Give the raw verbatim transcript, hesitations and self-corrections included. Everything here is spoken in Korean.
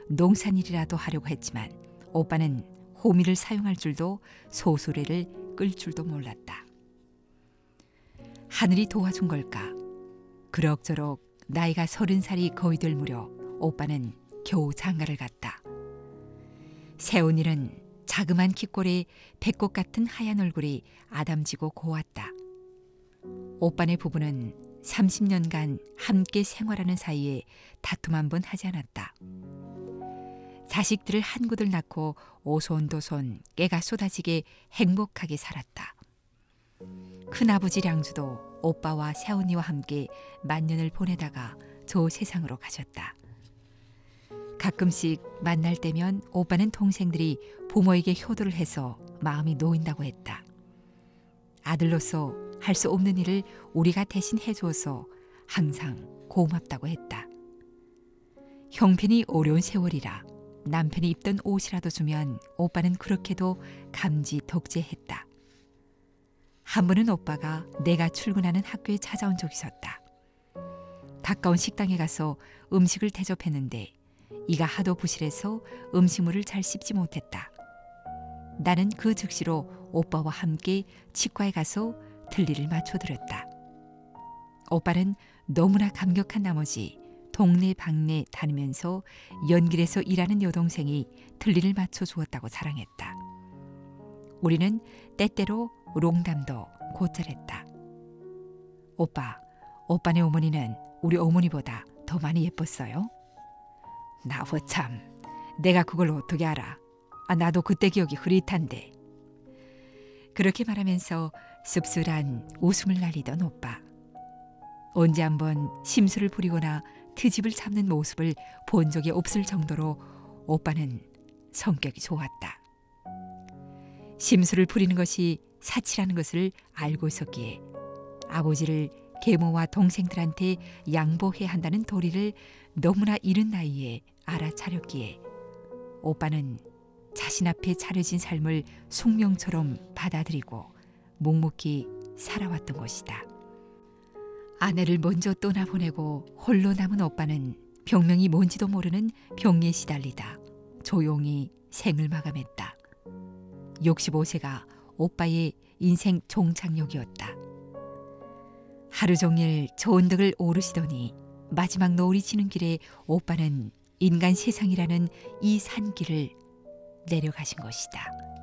농산일이라도 하려고 했지만 오빠는 호미를 사용할 줄도 소수레를 끌 줄도 몰랐다. 하늘이 도와준 걸까? 그럭저럭 나이가 서른 살이 거의 될 무렵 오빠는 겨우 장가를 갔다. 세운이는 자그만 kit골에 백꽃 같은 하얀 얼굴이 아담지고 고왔다. 오빠네 부부는 삼십 년간 함께 생활하는 사이에 다툼 한 번 하지 않았다. 자식들을 한구들 낳고 오손도손 깨가 쏟아지게 행복하게 살았다. 큰아버지 량주도 오빠와 세운이와 함께 만년을 보내다가 저 세상으로 가셨다. 가끔씩 만날 때면 오빠는 동생들이 부모에게 효도를 해서 마음이 놓인다고 했다. 아들로서 할 수 없는 일을 우리가 대신 해주어서 항상 고맙다고 했다. 형편이 어려운 세월이라 남편이 입던 옷이라도 주면 오빠는 그렇게도 감지 덕제했다. 한 번은 오빠가 내가 출근하는 학교에 찾아온 적이 있었다. 가까운 식당에 가서 음식을 대접했는데 이가 하도 부실해서 음식물을 잘 씹지 못했다. 나는 그 즉시로 오빠와 함께 치과에 가서 들리를 맞춰드렸다. 오빠는 너무나 감격한 나머지 동네 방네 다니면서 연길에서 일하는 여동생이 들리를 맞춰주었다고 자랑했다. 우리는 때때로 롱담도 곧잘했다. 오빠, 오빠네 어머니는 우리 어머니보다 더 많이 예뻤어요? 나워 참, 내가 그걸 어떻게 알아? 아, 나도 그때 기억이 흐릿한데. 그렇게 말하면서 씁쓸한 웃음을 날리던 오빠. 언제 한번 심술을 부리거나 트집을 잡는 모습을 본 적이 없을 정도로 오빠는 성격이 좋았다. 심술을 부리는 것이 사치라는 것을 알고 있었기에 아버지를 계모와 동생들한테 양보해야 한다는 도리를 너무나 이른 나이에 알아차렸기에 오빠는 자신 앞에 차려진 삶을 숙명처럼 받아들이고 묵묵히 살아왔던 것이다. 아내를 먼저 떠나보내고 홀로 남은 오빠는 병명이 뭔지도 모르는 병에 시달리다 조용히 생을 마감했다. 육십오 세가 오빠의 인생 종착역이었다. 하루 종일 좋은 덕을 오르시더니 마지막 노을이 지는 길에 오빠는 인간 세상이라는 이 산길을 내려가신 것이다.